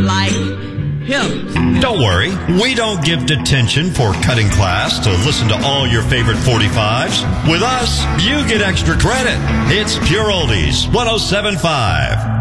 like him. Don't worry, we don't give detention for cutting class to listen to all your favorite 45s. With us, you get extra credit. It's Pure Oldies 107.5.